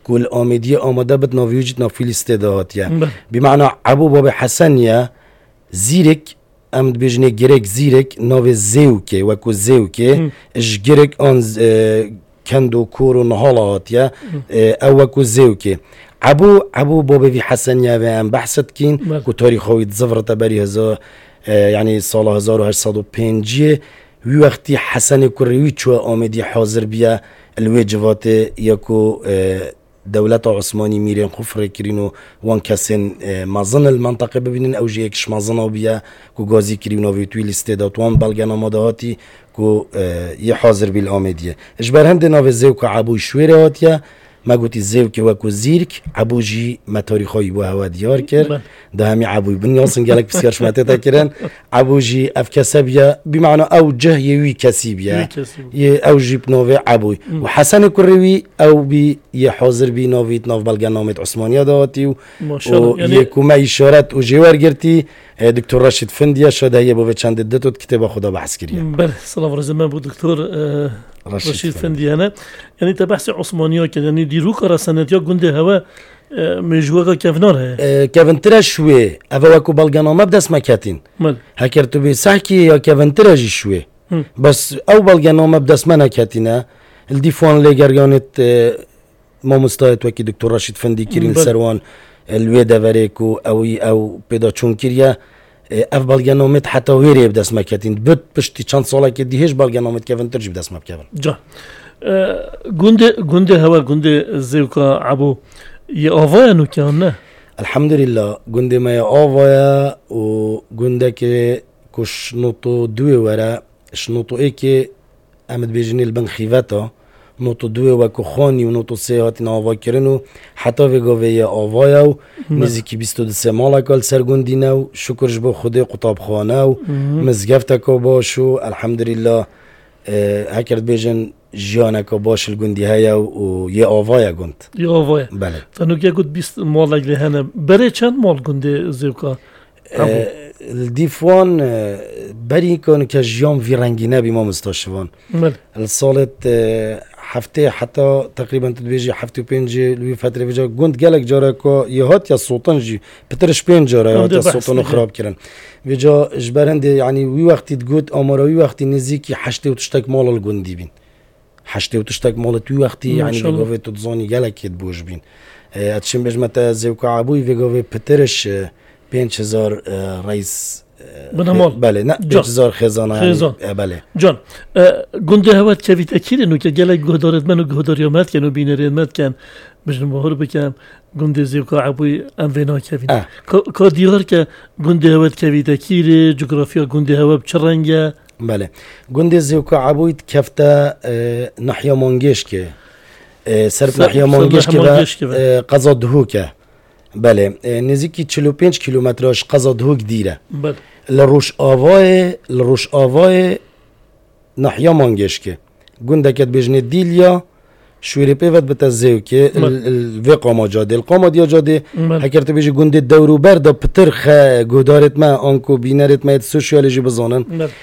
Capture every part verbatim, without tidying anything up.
كل آمدية آمده بد ناویوجد نافیل استداهاتیه بمعنى عبو باب حسنیه زیرک امد بجنه گرک زیرک ناو زیوکه وکو زیوکه اش گرک آن کندو کورو نهالاتیه او وکو زیوکه عبو عبو باب في حسنیه و ام بحثت کین کو تاریخوی زفرت بری هزار يعني سال هزار و هشتصد و پنج وی وقتی حسن کروی چو آمدی حاضر بیا الواجبات یکو دولت عثمانی میرین خفر کرینو وان کسین مازن المنطقه ببینن او جی یکش مازن بیا کو گازی کرینو وی توی لیستادات وان بلگن آمادهاتی کو یه حاضر بیل آمدیه اجبر هند ناو زیو که عبوی شویره هاتیه ما گوتی زیو که وکو زیرک عبو جی متاریخایی بو هوا دیار کرد ده همی عبوی بنیاسن گلک بسیار شمته تا کرن عبو جی اف کسا بیا بمعنى او جه یوی کسی بیا او جی بنوه عبوی و حسن کروی او بی یه حاضر بی ناویت ناو بلگن نامت عثمانیا داتی و یکو ما اشارت و جوار گرتی دکتر راشد فندیه شده هیه بو چند دتوت کتاب خدا بحث کریه بله سلام رزمان بو دکتر راشد فندیه نه یعنی تا بحث عثمانیا که یعنی دیرو کار سنت یا گنده هوا مجوغا كافنار هي كافنترا شوي افا وكو بلغانا ما بدس مكاتين هكرتو بي صحكي يا كافنترا جي شوي بس او بلغانا ما بدس ما نكاتينا الديفون اللي جريانت ما مستايت وكي دكتور راشد فندي كيرين سروان الويدا فريكو او او بيدا چون كيريا اف بلغانا مت حتى ويري بدس مكاتين بت بشتي چند سالا كي دي هيش بلغانا مت كافنتر جي بدس مكافن جا گنده گنده هوا گنده زيوكا عبو يا آوايا نو كان الحمد لله گنده ما يا آوايا و گنده که کش نوتو دوی ورا شنوتو ای که امد بیجنی البن خیوتا نوتو دوی وکو خانی و نوتو سه هاتین آوا کرنو حتی وگاوه یا آوایا و نزیکی بیست و دو سه مالا کال سرگندینه و شکرش با خوده قطاب خانه و مزگفت که باشو الحمد لله هکرد بیجن جیانک باش الگندی هیا و یه آوایا گند یه آوایا بله تنو که گفت بیست مال اگلی هنه بره چند مال گنده زیوکا الديفوان بري كون كجيوم في رنجينا بما مستشفان الصالة حفتي حتى تقريبا تدبيجي حفتي بينجي لوي فترة بيجا قند قالك جاركو يهات يا صوتن جي بترش بين جارا يهات يا صوتن خراب كرن بيجا جبرند يعني وي وقت تقول امر وي وقت نزيكي حشتي وتشتك مال القندي بين حشتي وتشتك مال توي وقت يعني بيجا تزاني قالك يدبوش بين اتشم بجمتا زيوكا عبوي بيجا بترش پنج هزار رئیس بنامال بله نه پنج هزار خزانه خزان بله جان گنده هوات کویت اکیره نو که گلک گهدارت منو گهداریامت کنو بینریامت کن بجنم بهار بکم گنده زیوکا عبوی ام وینا کوید که دیار که گنده هوات کویت اکیره جغرافیا گنده هوا بچه رنگه بله گنده زیوکا عبوی کفته نحیا مانگش که سرف نحیا مانگش که قضا دهو که بله نزدیکی چهل و پنج کیلومترش قضا دهوک دیره بله لروش آوای لروش آوای نحیا مانگش که گنده کت بجنه دیلیا شوری پیوت بتزیو که الوی قاما جاده القاما دیا جاده حکرت بیجی گنده دورو برده پتر خه گودارت ما آنکو بینرت ما سوشیالجی بزانن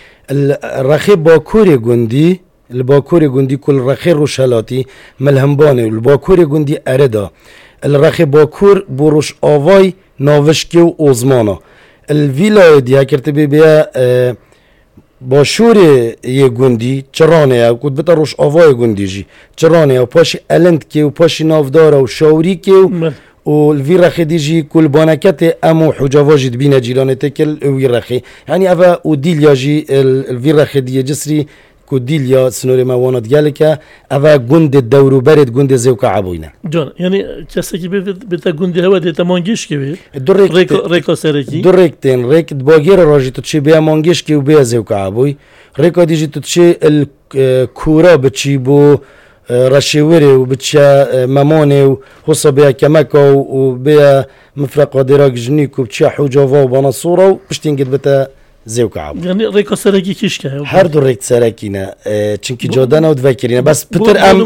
الرخی باکوری گندی الباکوری گندی کل رخی روشلاتی ملهمبانه الباکوری گندی اردا الرخي باكور بروش آواي ناوشكي و اوزمانا الولاية دي هكرتبه بيا اه باشور يه گندي چرانه او كود بتا روش آواي گندي جي چرانه او پاشي الند كي و پاشي نافدار و شاوري كي و الوی رخي دي جي كل بانكت امو حجاوا جي دبينا جيلانه تكل الوي رخي يعني افا و ديليا جي الوي رخي دي جسري كوديليا سنوري ما وانا ديالك أفا جند الدورو برد جند زيوكا عبوينا جون يعني كسكي بتا جند هوا دي تمانجيش كبير دريك ريكو ريكو سركي دريكتين ريك باجير راجي تتشي بيا مانجيش كي وبيا زيوكا عبوي ريكو ديجي تتشي الكورا بتشي بو رشيوري وبتشا ماموني وخصا بيا كماكا وبيا مفرق ودراك جنيك وبتشا حجافا وبنصورة وبشتين قد بتا زيوكا عبوي يعني ريكو سركي كيشكا هر دو ريك سركينا چنكي جودانا ودفكرينا بس بتر ام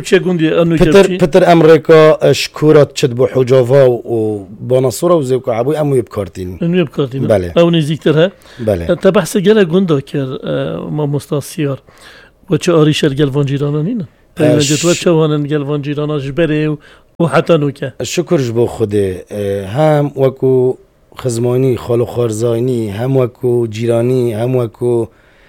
بتر بتر امريكا شكورات تشد بو حجافا وبنصورة وزيوكا عبوي امو يبكارتين امو يبكارتين بله او نزيكترها بله تبحث جالا گوندا كر ما مستاسيار وچه آريشر گلوان جيرانا نينا نجد وچه وانن گلوان جيرانا جبره و حتی نوکه شکرش بو خوده هم وکو خزمانی خالو خارزانی هم وکو جیرانی هم وکو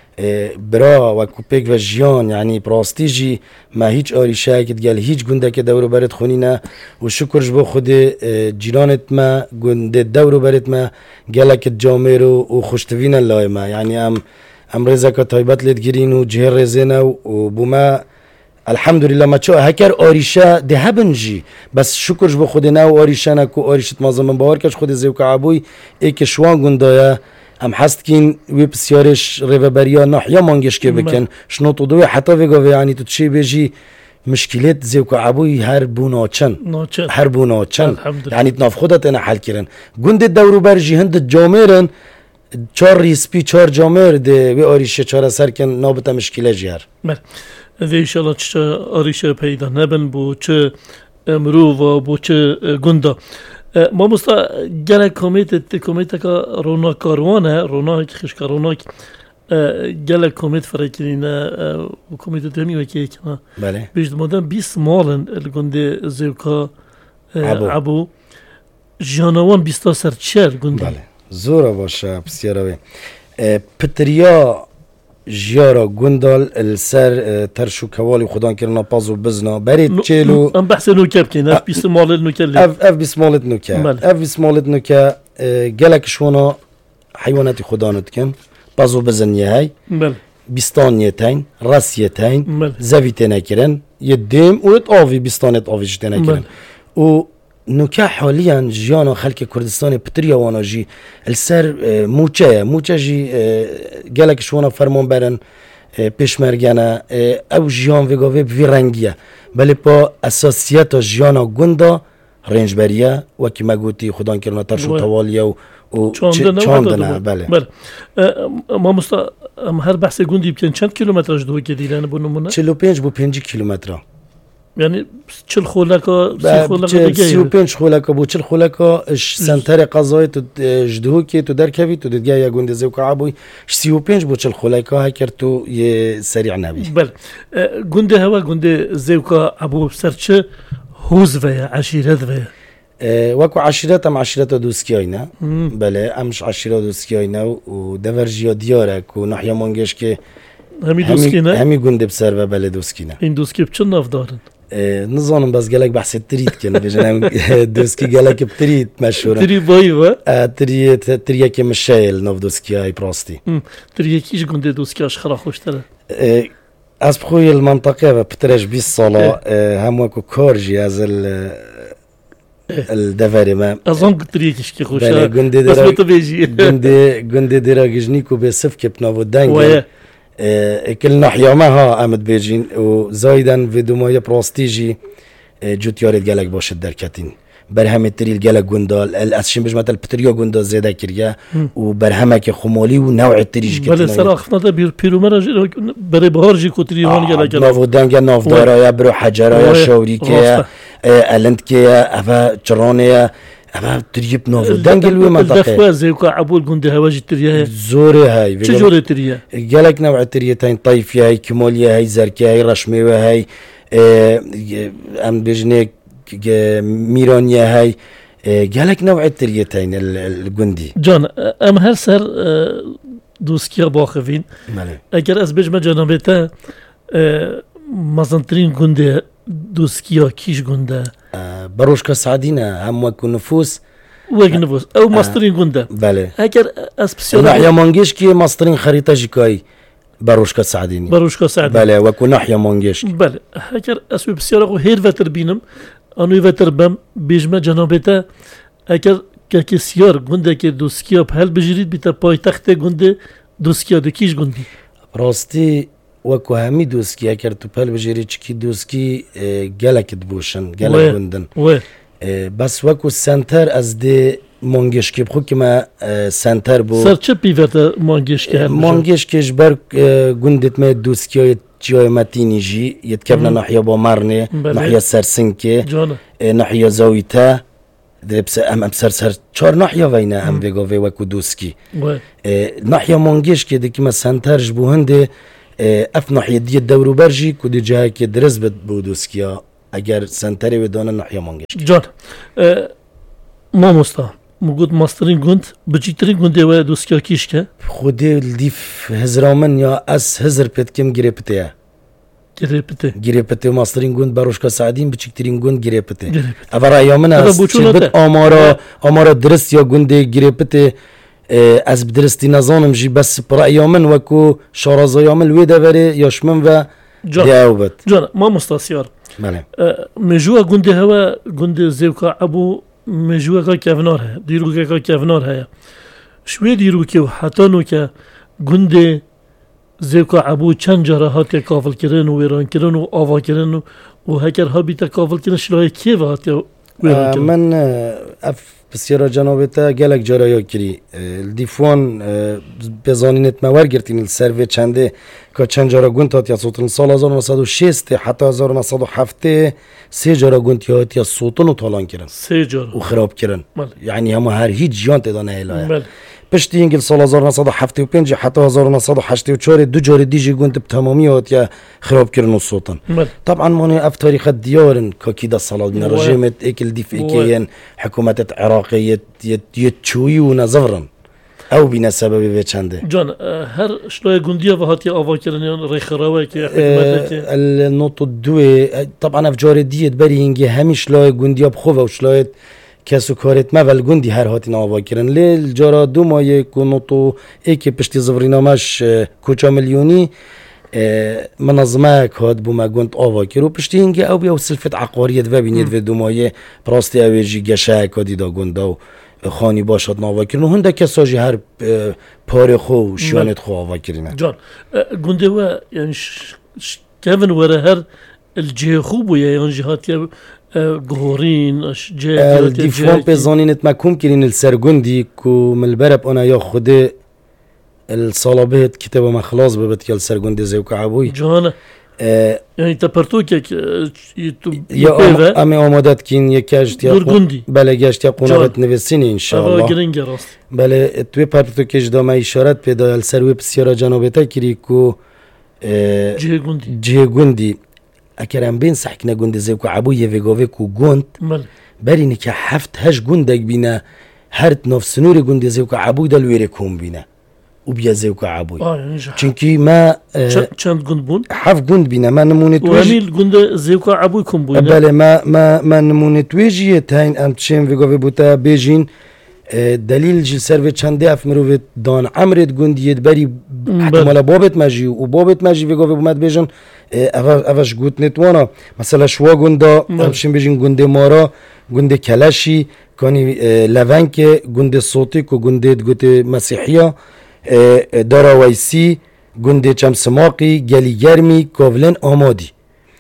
برا وکو پیک و جیان یعنی براستی جی ما هیچ آریشه که گل هیچ گنده که دورو برد خونینه و شکرش بو خود جیرانت ما گنده دورو برد ما گلک جامعه رو و خوشتوین الله ما یعنی ام ام رزا که تایبت لید گیرین و جهر رزینه و بو ما الحمدلله ما چه هکر آریشه ده هبنجی بس شکرش بو خود نه و آریشه نکو آریشت مازم باور کش خود زیوک عبوی ای که شوان گندایه ام حست کین وی بسیارش ریوبریا نحیا مانگش که بکن شنو تو دوی حتی وگاوی یعنی تو چی بیجی مشکلات زیوک عبوی هر بو ناچن هر بو ناچن یعنی تناف خودت انا حل کرن گند دورو برجی هند جامرن چار ریسپی چار جامر ده وی آریشه چار سر کن نابتا مشکله جیار ده ایشالا چه آریشه پیدا نبن بو چه امرو و بو چه گنده ما مستا گله کمیت کمیت که رونا کاروانه رونا خشک رونا گله کمیت فرکرینه و کمیت دمی و که کنه بله بیشتر مدام بیست مالن الگنده زوکا عبو جانوان بیستا سر چهل گنده بله زورا باشه بسیاره پتریا جیارا گندال السر ترشو کوالی خدان کرنا پازو بزنا برید چلو ام بحث نوکه بکن اف بیست مالت نوکه اف اف بیست مالت نوکه اف بیست مالت نوکه گلک شونا حیواناتی خدانت کن پازو بزن یه های بیستان یه تین راس یه تین زویته نکرن یه دیم و ات آوی بیستانت آوی جته نکرن و نوکه حاليا جيانا خلق كردستان بتريا وانا جي السر موچه موچه جي گلک شوانا فرمان برن پیشمرگانه او جیان وگاوه بوی رنگیه بله پا اساسیت جیانا گنده رنجبریه وکی مگوتی خدان کرنا ترشو توالیه و چاندنه بله بله ما مستا هر بحث گندی بکن چند کیلومترش دوی که دیرانه بو نمونه؟ چلو پنج بو پنجی کیلومتره یعنی چل خولکا سی خولکا دیگه سی و پنج خولکا بو چل خولکا اش سنتر قضایی تو جدهو که تو درکوی تو دیگه یا گنده زیوک عبوی سی و پنج بو چل خولکا هکر تو یه سریع نبی بله گنده هوا گنده زیوک عبو سرچه حوز ویا عشیرت ویا وکو عشیرت هم عشیرت دوسکی آینه بله همش عشیرت دوسکی آینه و دورجیا دیاره که نحیا مانگش که همی دوسکی نه؟ همی گنده بسر و بله دوسکی نه این دوسکی بچه ناف دارن؟ نظانم بس گلک بحث تريد كن بجنم دوسكي گلک بتريد مشهورة تري باي و تري تري كي مشايل نوف دوسكي هاي براستي تري كيش گنده دوسكي اشخرا خوش تره از بخوي المنطقة بترج بيس صلاة هم وكو كورجي از ال الدفاري ما اظن تري كيش كي خوش بس بتبيجي گنده گنده دراجنيكو بسف كبنا ودانجل كل ناحية ما ها آمد بيجين وزايدا في دماية براستيجي جوت يارد جالك باش الدركتين برهم تري الجالك جندال الأسشين بجمة البتريا جندال زيادة كريا وبرهمك خمالي ونوع التريج كتير. بله سر أخنا ده بير بيرومرج بري بهارجي كتير يوان جالك. نافو دنجا ناف دارا برو حجرا شوري كيا ألند كيا أفا جرانيا أما تريب نوفو دنجل وين منطقة الدفوة زي وكا عبول جنده هواجي تريا زوري هاي شو جوري تريا جالك نوع تريتين طيفية هاي كمالية هاي زركية هاي رشمية هاي أم بجنك ميرانية هاي جالك نوع تريتين الجندي جان أم هر سر دوسكيا باخفين أجر أز بجمع جنابته مازنترين جنده دوسكيا كيش جنده بروشكا سعدينا هم وكو نفوس وك نفوس او ماسترين جنده بله هكر اسبسيون ناحية مانجيش كي ماسترين خريطة جيكاي بروشكا سعديني بروشكا سعديني بله وكو ناحية مانجيش بله هكر اسبسيون هير فتر بينم انو فتر بم بيجمع جنابته هكر كاكسيار جنده كي دوسكيا بهل بجريد بتا بايتخت جنده دوسكيا دو كيش جندي راستي وكو همي دوسكي اكر تو پل بجيري چكي دوسكي گلك دبوشن گلك بندن بس وكو سنتر از دي مانگشكي بخو كما سنتر بو سر چه بيوتا مانگشكي هم مانگشكي جبر گندت ما دوسكي جاي متيني جي يتكبنا ناحية بامرني ناحية سرسنكي ناحية زاويتا دربس ام ام سر سر چهار ناحية وينا ام بيگاوه وكو دوسكي ناحية مانگشكي دي كما سنتر جبو هنده اف ناحية دي الدورو برجي كودي جاي كي درز بد بودوسكيا اگر سنتری ودانه نحیا مانگش جان ما مستا موجود ماسترین گوند بچیترین گونده و دوستیا کیش که خودی الدیف هزرامن یا اس هزر پت کم گرپته گرپته گرپته ماسترین گوند باروشکا سعدین بچیترین گوند گرپته اول رایامن است چیبت آمارا آمارا درست یا گونده گرپته از بدرستی نزانم جی بس برایامن وکو شارازایامن ویده بره یاشمن و دیاوبت جان ما مستاسیار بله مجوع گونده هوا گونده زیوکا ابو مجوع کا کفنار ہے دیرو کا کفنار ہے شوی دیرو که حتی نو که گونده زیوکا ابو چند جراحات کافل کردن و ویران کردن و آوا کردن و هکر ها بیتا کافل کردن شلای کی و هاتی ویران کردن من اف بسیارا جنابتا گلک جرایا کری دیفوان بزانینت موار گرتین السروی چنده که چند جارا گوند هاتی سوتن سال هزار و نهصد و شصت حتی هزار و نهصد و هفت سه جارا گوند هاتی سوتن و طالان کردن سه جارا و خراب کردن یعنی همه هر هیچ جان تدانه هلایه پشتی انگل سال هزار و نهصد و هفتاد و پنج حتی هزار و نهصد و هشتاد و چهار دو جار دیجی گوند بتمامی هاتی خراب کردن و سوتن طبعا مانه اف تاریخ دیارن که کیدا سالات من رژیمت اکل دیف اکیین حکومت عراقیت یتچوی و نظرن او بنا سبب به چنده جان هر شلای گوندیا و هاتی آوا کردن ری خراوه که حکومت که النقطه دو طبعا اف جار دیت بری اینگه همیش شلای گوندیا بخواه و شلای کسو کارت ما ول گوندی هر هاتی ناوا کردن لیل جارا دو مایه کو نقطه ایک پشتی زورینامش کوچا میلیونی منظمه کاد بو ما گوند آوا کرد پشتی اینگه او بیا سلفت عقاریت و بینید و دو مایه پراستی اویجی گشه کادی دا گوندا و خانی باشد ناوا کردن و هنده کساجی هر پاره خو و شیانت خو آوا کردن جان گونده و یعنی کهون وره هر الجه خوب و یا جهاتی گهورین جه دیفوان بزانینت مکوم کرین السرگوندی که ملبرب انا یا خوده الصلابات كتاب ما خلاص ببت يال سرگوندي زيوك عبوي جانا يعني تبرتوك يا امي امادات كين يكاجت يا بلغاشت يا قنوات نفسيني ان شاء الله جرينجا راست بله توی پرتوکش دام اشارت پیدا السروی بسیارا جنابتا کری کو جه گوندی جه گوندی اکرم بین سحکنا گوند زیوک عبوی وگاوه کو گوند برینی که هفت هش گوندک بینا هر نفس نور گوند زیوک عبوی دل ویره کن بینا و بیا زیوک عبوی چونکی ما چند گوند بون؟ هفت گوند بینا ما نمونه تویج و همیل گوند زیوک عبوی کن بون بله ما ما ما نمونه تویجیه تاین ام تشیم وگاوه بوتا بیجین دلیل جل سر چنده اف مروت دان عمرت گوندیت بری احتمالا بابت ماجی و بابت ماجی وگاوه بومد بیجن اوش گوت نتوانا مثلا شوا گوندا همشین بیجن گونده مارا گونده کلاشی کانی لونک گونده صوتی کو گونده گوته مسیحیا دارا ویسی گونده چمسماقی گلی گرمی کاولن آمادی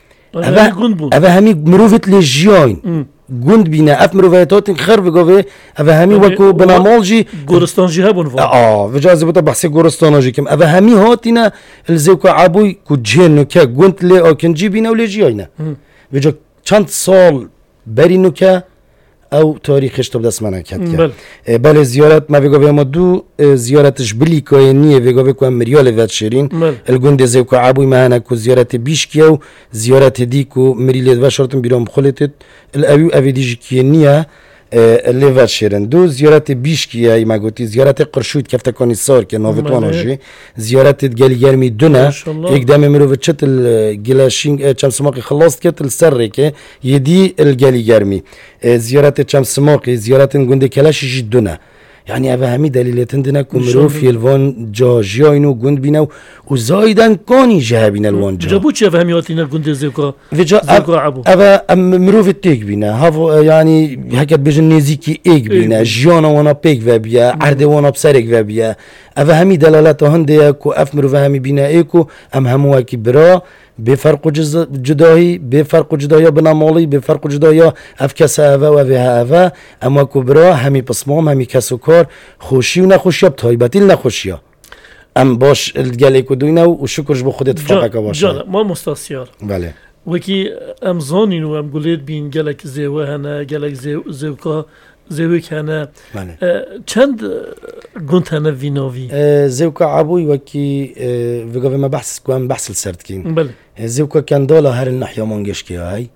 اوه همی مروت لجیاین گوند بینه اف مروفایتات خر وگاوه اوه همی وکو بنامالجی گورستانجی ها بونفا آه وجازه بوتا بحثی گورستانجی کم اوه همی هاتینا الزیوکا عبوی کو جهنو که گوند لی آکنجی بینه و لیجی آینه وجا چند سال برینو که او تاریخش تو دست منه کد که بله زیارت ما وگاوه ما دو زیارتش بلی که نیه وگاوه که هم مریال وید شیرین الگوند زیوکا عبوی مهنه که زیارت بیش که و زیارت دی که مریال وید شرطن بیرام خلطت الاوی اوی دیجی که نیه اللي وید شیرین دو زیارت بیش که ای ما گوتی زیارت قرشوید کفته کنی سار که ناوتوان جی زیارت گلی گرمی دونه یک دم مرو چت الگلاشینگ چم سماقی خلاص کت السر که یدی الگلی گرمی زیارت چم سماقی زیارت گونده کلاش جی دونه يعني أبا همي دليلتن دنا كمرو في الوان جاجياينو جند بينا وزايدن كوني جهابينا الوان جا جابوش أبا همي واتينا جند زيوكا زيوكا عبو أبا مرو في التيك بينا هافو يعني هكذا بيجن نزيكي إيك بينا جيانا وانا بيك وابيا عرض وانا بسرك وابيا أبا همي دلالات هندية كو أف مرو همي بينا إيكو أم همو هكي برا بفرق جداهی بفرق جداهی بنامالی بفرق جداهی اف کس اوه و وه اوه اما کبرا همی پسمام همی کس و کار خوشی و نخوشی اب تایبتی نخوشی ام باش الگلی کدوینه و شکرش با خودت فاقه که باشه جان ما مستاسیار بله وکی ام زانین و ام گلید بین گلک زیوه هنه گلک زیوکا زیوک هنه چند گونت هنه ویناوی زیوکا عبوی وکی وگاوه ما بحث کوام بحث السرد کین بله زیوکا کندالا هر النحیا مانگش که های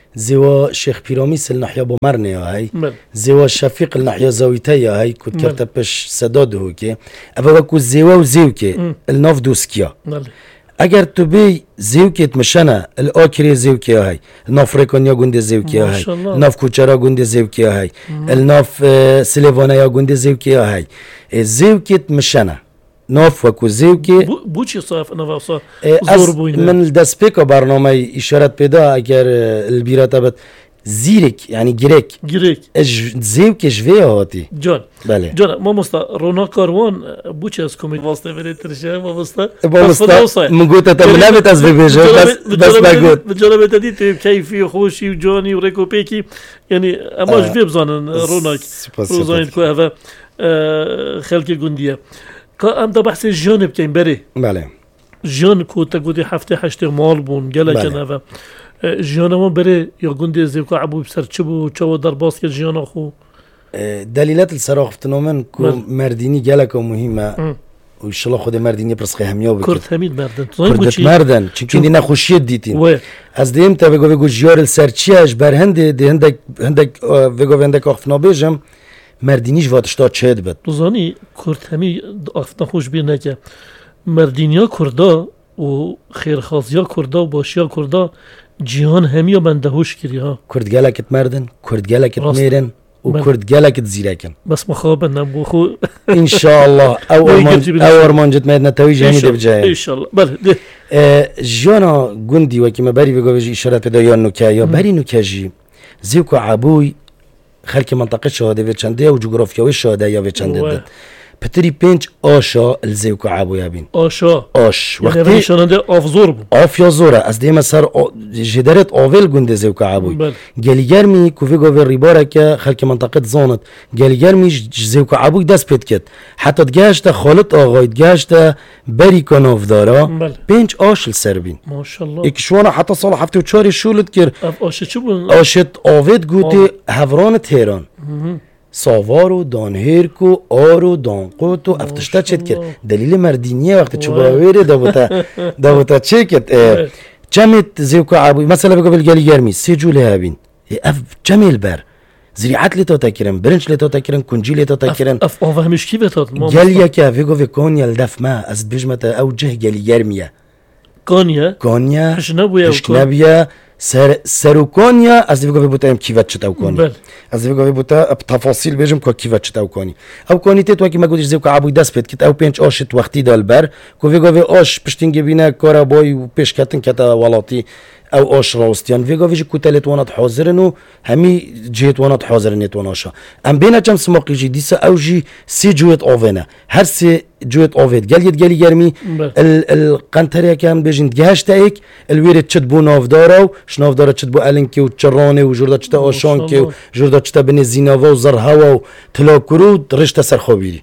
زوا شيخ بيراميس الناحية بومرني هاي زوا شفيق الناحية زاويتية هاي كنت كرتبش سداد هوكي أبا وكو زوا وزيوكي الناف دوسكيا اگر تو بی زیوکیت مشنه الاکری زیوکی هاي الناف ریکانیا گنده زیوکی هاي الناف کوچرا گنده زیوکی هاي الناف سلیوانیا گنده زیوکی هاي زیوکیت مشنه ناف وكو زيوكي بوچي صاف انا وصا زور بوين من الدسبيكا برنامج اشارات بدا اگر البيراتا بت زيرك يعني جريك جريك اج زيوكي جوي هاتي جون بله جون ما مستا رونا كاروان بوچي از كومي واسطه بري ترشا ما مستا ما مستا مغوتا تمنابت از بيجا بس بس بقول بجربت دي كيفي خوشي وجوني وريكو بيكي يعني اما جوي بزانن روناك روزاين كو هذا خلقي غونديه که ام دا بحث جان بکنیم بره بله جان کو تا گودی هفته هشته مال بون گله کنه و جان ما بره یا گونده زیوکا عبو بسر چه بو چه و در باس که جان خو دلیلات السراغ فتنومن کو مردینی گله که مهمه و انشالله خود مردینی پرسخه همیا بکرد کرد همید مردن کردت مردن چون دی نخوشیت دیتین از دیم تا بگو بگو جیار السرچیش بر هنده دی هندک هندک بگو هندک آخفنا بیجم مردینیش واتشتا چهد بد دوزانی کرد همی آفتن خوش بیر نکه مردینیا کردا و خیرخوازیا کردا و باشیا کردا جیان همی و بندهوش کری ها کرد گلکت مردن کرد گلکت میرن و کرد گلکت زیرکن بس مخابن نبو خو انشاءالله او ارمانجت مید نتوی جهنی دی بجایم انشاءالله بله جانا گندی وکی ما بری بگو بجی اشارت پیدا یا نوکه یا بری نوکه جی زیوکو عبوی خلق منطقه شهاده و چنده و جغرافیاوی شهاده یا و چنده ده پتری پنج آشا الزیوکو عبوی بین آشا آش وقتی یعنی شننده آف زور بو آف یا زوره از دیم سر جدارت آویل گنده زیوکو عبوی گلیگر می کوفی گوه ریباره که خلق منطقه زاند گلیگر می زیوکو عبوی دست پید کد حتی دگشت خالد آقاید گشت بری کناف داره پنج آشل سر بین ماشالله اکشوانا حتی سال هفته و چاری شولد کر آشه چه بون؟ آشت آوید گوته هوران تهران ساوار و دانهرک و آر و دانقوت و افتشتا چید کرد دلیل مردینیه وقتی چوباویره دابوتا دابوتا چه کرد جمعت زیوکو عبوی مثلا بگو بلگلی گرمی سی جوله هبین اف جمعیل بر زریعت لیتا تاکرن برنج لیتا تاکرن کنجی لیتا تاکرن اف آوه همش کی بتاد گلیا که بگو بکونیا الدف ما از بجمتا او جه گلی گرمیه کانیا کانیا حشنبویا حشنبویا سر سروكونيا از بيقول بوتا ام كيفات شتاو كوني از بيقول بوتا بتفاصيل بيجم كو كيفات شتاو كوني او كوني تي توكي ما قدش زيو كعبو داس بيت كت او بينج اوشت وقتي دالبر كو بيقول اوش بشتينج بينا كورابوي وبيش كاتن كتا ولاتي او اوش راستيان فيغو فيجي كوتالت وانات حاضرنو همي جيت وانات حاضرنيت واناشا ام بينا كم سماقي جي ديسا او جي سي جويت اوفينا هر سي جويت اوفيت قال يد قال يرمي القنتريا كان بيجين جهاشتايك الويرت تشدبو نافدارو شناف داره تشدبو النكي وتشراني وجوردا تشتا اوشانكي وجوردا تشتا بنزيناوا وزرهوا وتلاكرو رشتا سرخوبيري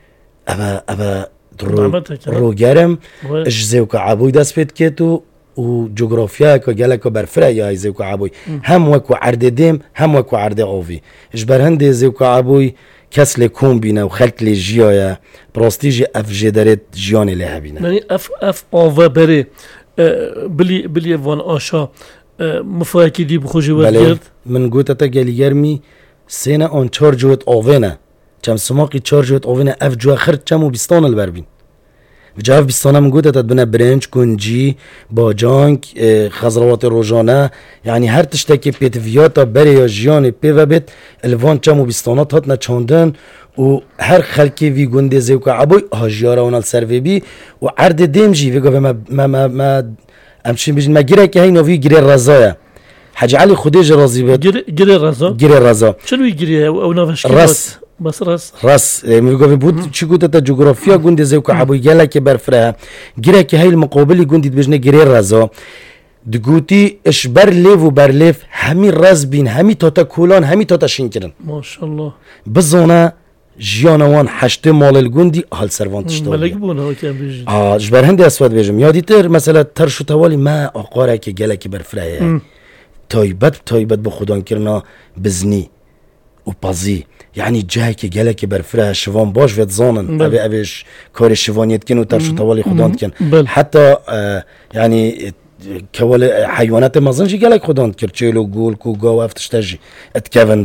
ابا ابا رو رو گرم اجزاو كعبوي داس بيت كيتو و جغرافيا كو جالكو برفرا يا زيكو عبوي هم وكو عرض ديم هم وكو عرض اوفي اجبر هندي زيكو عبوي كسل كون بينا وخلق لي جيايا بروستيجي اف جدارت جياني لها بينا يعني اف اف اوفا بري بلي بلي فان اشا مفاكي دي بخوجي ورد من قوتا تا جالي يرمي سينا اون تشارجوت اوفينا كم سماقي تشارجوت اوفينا اف جو اخر كمو بيستان البربين جاف بيستانا من قوتا تدبنا برنج كونجي باجانك خضروات روجانه يعني هر تشتكي بيت فياتا بري جياني بيفا بيت الفان كمو بيستانات هاتنا چاندن و هر خلقي في گونده زيوكا عبوي هاجيارا ونال سروي بي و عرض ديم جي في قوة ما ما ما ما امشي بيجن ما جيرا كي هينو في جيري الرزايا حاج علي خديج رازي بيت جيري الرزا جيري الرزا شنو يجري او نافش رس بس راس راس میگه بود چی گوته تا جغرافیا گوند زیوکا عبوی گلا که برفره گیره که هی المقابلی گوندید بجنه گیره رازا دگوتی اش بر لیف و بر لیف همی راز بین همی تاتا کولان همی تاتا شینکرن ماشاءالله بزانه جیانوان حشته مال الگوندی حال سروان تشتاقی ملک بونه ها که بیجن آه جبر هندی اسود بیجم یادی تر مثلا تر شو توالی ما آقاره که گلا که برفره تایبت تایبت با خودان کرنا بزنی و بازی يعني جاي كي جالك برفرها شوان باش فيت زانن ابي ابيش كاري شوانيت كن و ترشو طوالي خدان كن حتى آه يعني كوال حيوانات مازنجي قالك خدان كرتشيلو قول كوغا وافتشتاجي اتكفن